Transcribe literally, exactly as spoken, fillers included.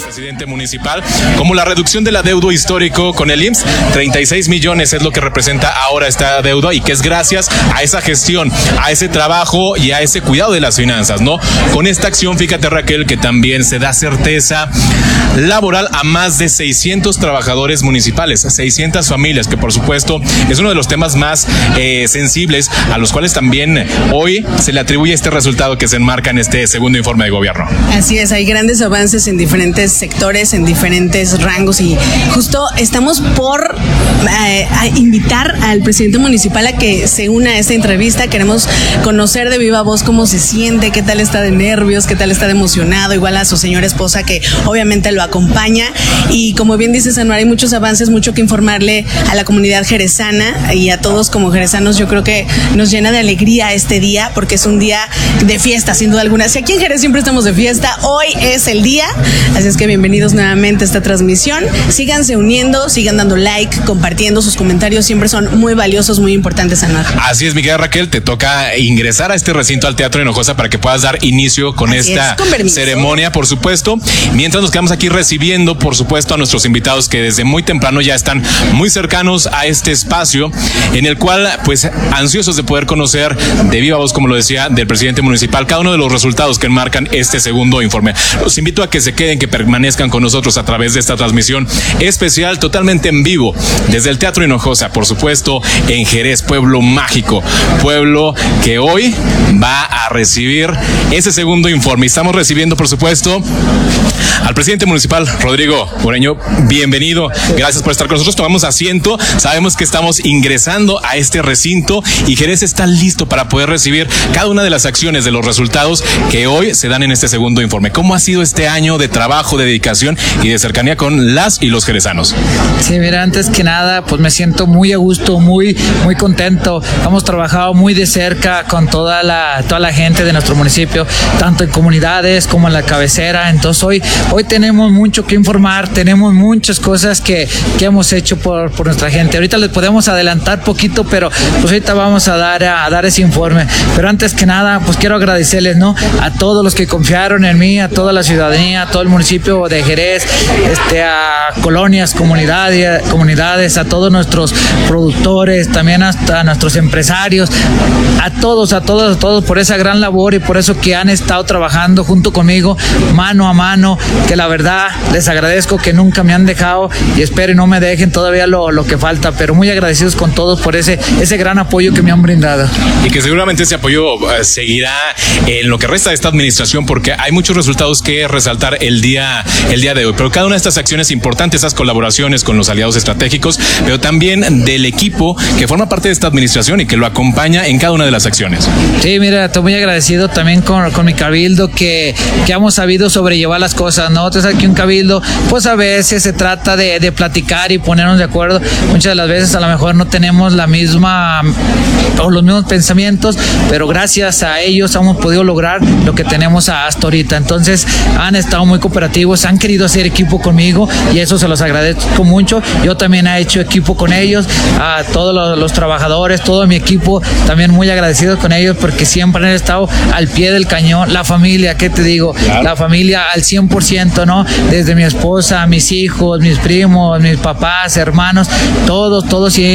presidente municipal, como la reducción del adeudo histórico con el I M S S, treinta y seis millones es lo que representa ahora esta adeudo y que es gracias a esa gestión, a ese trabajo y a ese cuidado de las finanzas, ¿no? Con esta acción, fíjate Raquel, que también se da certeza laboral a más de seiscientos trabajadores municipales, seiscientas familias, que por supuesto es uno de los temas más eh, sensibles a los cuales también hoy se le atribuye este resultado que se enmarca en este segundo informe de gobierno. Así es, hay grandes avances en diferentes sectores, en diferentes rangos y justo estamos por eh, a invitar al presidente municipal a que se una a esta entrevista. Queremos conocer de viva voz cómo se siente, qué tal está de nervios, qué tal está de emocionado, igual a su señora esposa que obviamente lo acompaña. Y como bien dice Sanuar, hay muchos avances, mucho que informarle a la comunidad jerezana y a todos como jerezanos. Yo creo que nos llena de alegría este día porque es un día de fiesta, sin duda alguna. Si aquí en Jerez siempre estamos de fiesta, hoy es el día, así es que bienvenidos nuevamente a esta transmisión. Síganse uniendo, sigan dando like, compartiendo, sus comentarios siempre son muy valiosos, muy importantes, Sanuar. Así es, mi querida Raquel, te toca ingresar a este recinto, al Teatro Hinojosa, para que puedas dar inicio con Así esta es, ceremonia, por supuesto. Mientras nos quedamos aquí recibiendo, por supuesto, a nuestros invitados que desde muy temprano ya están muy cercanos a este espacio, en el cual, pues, ansiosos de poder conocer de viva voz, como lo decía, del presidente municipal, cada uno de los resultados que enmarcan este segundo informe. Los invito a que se queden, que permanezcan con nosotros a través de esta transmisión especial, totalmente en vivo, desde el Teatro Hinojosa, por supuesto, en Jerez, pueblo mágico, pueblo que hoy va a recibir ese segundo informe. Y estamos recibiendo, por supuesto, al presidente municipal, Rodrigo Ureño. Bienvenido, gracias por estar con nosotros. Tomamos asiento, sabemos que estamos ingresando a este recinto y Jerez está listo para poder recibir cada una de las acciones, de los resultados que hoy se dan en este segundo informe. ¿Cómo ha sido este año de trabajo, de dedicación y de cercanía con las y los jerezanos? Sí, mira, antes que nada, pues me siento muy a gusto, muy, muy contento. Hemos trabajado muy de cerca con toda la, toda la gente de nuestro municipio, tanto en comunidades como en la cabecera. Entonces hoy, hoy tenemos mucho que informar, tenemos muchas cosas que, que hemos hecho por, por nuestra gente. Ahorita les podemos adelantar poquito, pero pues ahorita vamos a dar, a, a dar ese informe. Pero antes que nada, pues quiero agradecerles, ¿no?, a todos los que confiaron en mí, a toda la ciudadanía, a todo el municipio de Jerez, este, a colonias, comunidades, comunidades, a todos nuestros productores, también hasta a nuestros empresarios, a todos, a todos, a todos por esa gran labor y por eso que han estado trabajando junto conmigo, mano a mano, que la verdad les agradezco que nunca me han dejado y espero y no me dejen todavía lo, lo que falta, pero muy agradecidos con todos por ese, ese gran apoyo que me han brindado. Y que seguramente ese apoyo uh, seguirá en lo que resta de esta administración, porque hay muchos resultados que resaltar el día, el día de hoy, pero cada una de estas acciones importantes, esas colaboraciones con los aliados estratégicos, pero también del equipo que forma parte de esta administración y que lo acompaña en cada una de las acciones. Sí, mira, estoy muy agradecido también con, con mi cabildo que, que hemos sabido sobrellevar las cosas, ¿no? Entonces aquí un cabildo, pues a veces se trata de, de platicar y ponernos de acuerdo. Muchas de las veces a lo mejor no tenemos la misma o los mismos pensamientos, pero gracias a ellos hemos podido lograr lo que tenemos hasta ahorita. Entonces han estado muy cooperativos, han querido hacer equipo conmigo y eso se los agradezco mucho. Yo también he hecho equipo con ellos, a todos los, los trabajadores, todo mi equipo, también muy agradecidos con ellos porque siempre han estado al pie del cañón. La familia, ¿qué te digo? Claro. La familia al cien por ciento, ¿no? Desde mi esposa, mis hijos, mis primos, mis papás, hermanos, todos, todos.